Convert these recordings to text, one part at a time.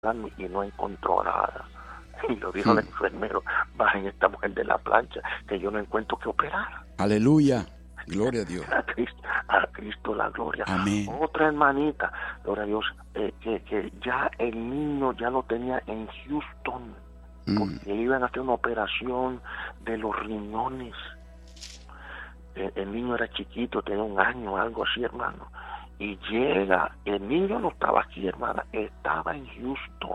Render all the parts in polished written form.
y no encontró nada. Y lo dijo el enfermero: bajen esta mujer de la plancha, que yo no encuentro que operar. Aleluya, gloria a Dios. A Cristo la gloria. Amén. Otra hermanita, gloria a Dios, que ya el niño ya lo tenía en Houston, porque iban a hacer una operación de los riñones. El niño era chiquito, tenía 1 año, algo así, hermano. Y llega, el niño no estaba aquí, hermana, estaba en Houston.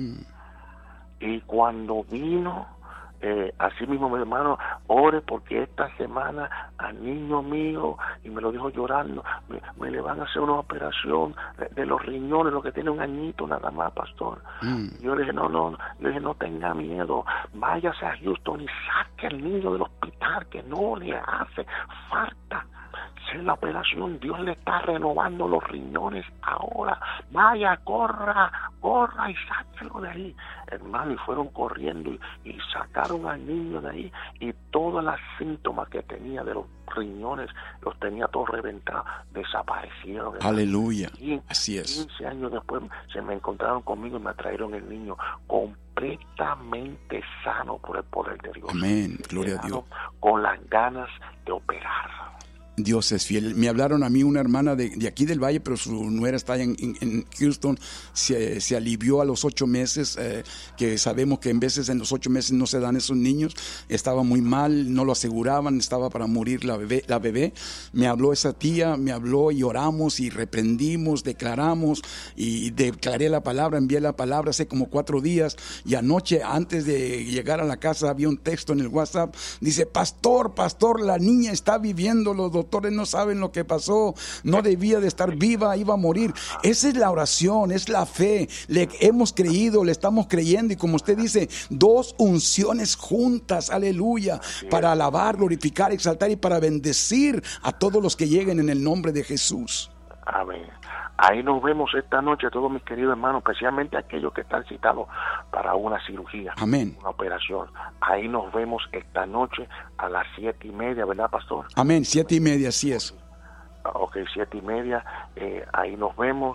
Y cuando vino, así mismo mi hermano, ore porque esta semana al niño mío, y me lo dijo llorando, me le van a hacer una operación de los riñones, lo que tiene 1 añito nada más, pastor. Yo le dije, no tenga miedo, váyase a Houston y saque al niño del hospital, que no le hace falta hacer la operación. Dios le está renovando los riñones ahora. Vaya, corra y sáquelo de ahí, hermano. Y fueron corriendo y sacaron al niño de ahí, y todos los síntomas que tenía de los riñones, los tenía todos reventados, desaparecieron, hermano. Aleluya, así es. 15 años después se me encontraron conmigo y me trajeron el niño completamente sano por el poder de Dios. Amén, gloria a Dios. Con las ganas de operar. Dios es fiel. Me hablaron a mí una hermana de aquí del Valle, pero su nuera está en Houston. Se alivió a los 8 meses, que sabemos que en veces en los 8 meses no se dan esos niños. Estaba muy mal, no lo aseguraban, estaba para morir la bebé. Me habló esa tía, me habló y oramos y reprendimos, declaramos y declaré la palabra, envié la palabra hace como 4 días. Y anoche, antes de llegar a la casa, había un texto en el WhatsApp. Dice: pastor, la niña está viviendo, los doctores no saben lo que pasó, no debía de estar viva, iba a morir. Esa es la oración, es la fe. Le hemos creído, le estamos creyendo, y como usted dice, 2 unciones juntas, aleluya, para alabar, glorificar, exaltar y para bendecir a todos los que lleguen en el nombre de Jesús. Amén. Ahí nos vemos esta noche, todos mis queridos hermanos, especialmente aquellos que están citados para una cirugía. Amén. Una operación. Ahí nos vemos esta noche a las 7:30, ¿verdad, pastor? Amén, 7:30, así es. Ok, 7:30, ahí nos vemos.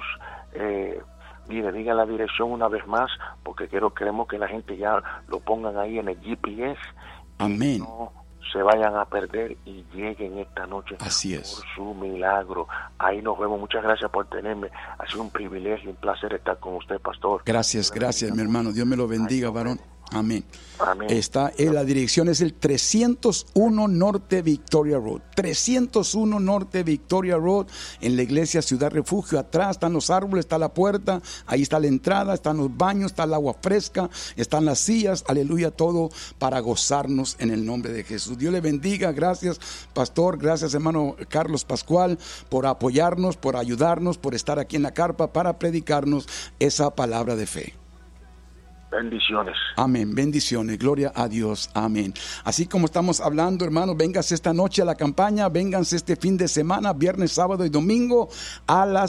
Mire, diga la dirección una vez más, porque queremos que la gente ya lo pongan ahí en el GPS. Amén. No se vayan a perder y lleguen esta noche. Así es. Por su milagro. Ahí nos vemos. Muchas gracias por tenerme. Ha sido un privilegio, un placer estar con usted, pastor. Gracias, mi hermano. Dios me lo bendiga, varón. Amén. Amén. La dirección es el 301 Norte Victoria Road. 301 Norte Victoria Road, en la iglesia Ciudad Refugio. Atrás están los árboles, está la puerta, ahí está la entrada, están los baños, está el agua fresca, están las sillas, aleluya, todo para gozarnos en el nombre de Jesús. Dios le bendiga. Gracias, pastor. Gracias, hermano Carlos Pascual, por apoyarnos, por ayudarnos, por estar aquí en la carpa para predicarnos esa palabra de fe. Bendiciones. Amén, bendiciones, gloria a Dios, amén. Así como estamos hablando, hermanos, vénganse esta noche a la campaña, vénganse este fin de semana, viernes, sábado y domingo a las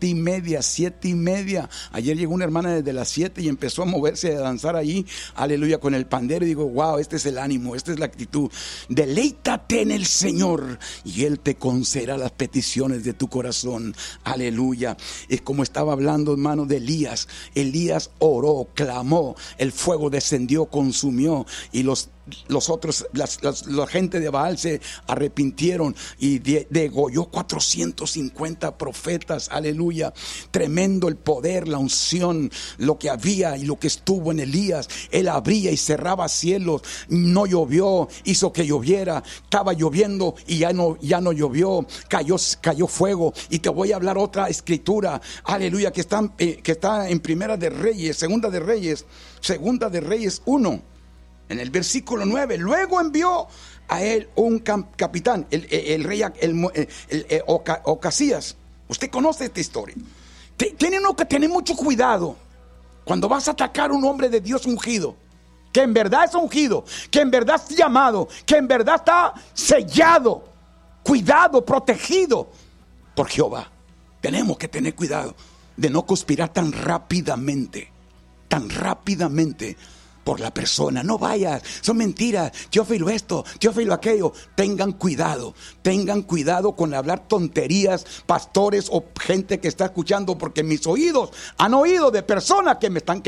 7:30. Ayer llegó una hermana desde las 7 y empezó a moverse, a danzar ahí, aleluya, con el pandero, y digo, wow, este es el ánimo, esta es la actitud. Deleítate en el Señor y Él te concederá las peticiones de tu corazón, aleluya. Es como estaba hablando, hermano, de Elías. Elías oró, clamó, el fuego descendió, consumió, y los otros, la gente de Baal se arrepintieron y degolló 450 profetas, aleluya. Tremendo el poder, la unción, lo que había y lo que estuvo en Elías. Él abría y cerraba cielos, no llovió, hizo que lloviera, estaba lloviendo y ya no llovió, cayó fuego. Y te voy a hablar otra escritura, aleluya, que está en Segunda de Reyes 1. En el versículo 9, luego envió a él un capitán, el rey Ocasías. Usted conoce esta historia. Tiene uno que tener mucho cuidado cuando vas a atacar a un hombre de Dios ungido, que en verdad es ungido, que en verdad es llamado, que en verdad está sellado, cuidado, protegido por Jehová. Tenemos que tener cuidado de no conspirar tan rápidamente, por la persona. No vayas, son mentiras. Teófilo esto, Teófilo aquello. Tengan cuidado con hablar tonterías, pastores o gente que está escuchando, porque mis oídos han oído de personas que me están